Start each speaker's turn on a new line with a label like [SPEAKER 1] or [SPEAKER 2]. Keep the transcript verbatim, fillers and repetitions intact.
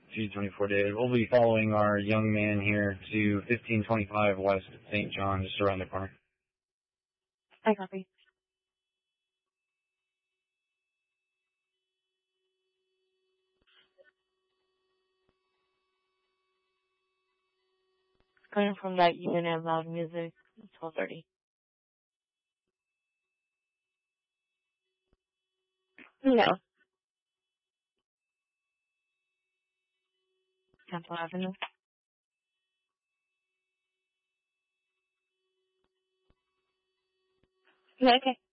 [SPEAKER 1] G twenty-four David. We'll be following our young man here to fifteen twenty-five West Saint John, just around the corner.
[SPEAKER 2] I copy. Coming from that unit of loud music, twelve thirty. No. Temple Avenue. Yeah, okay.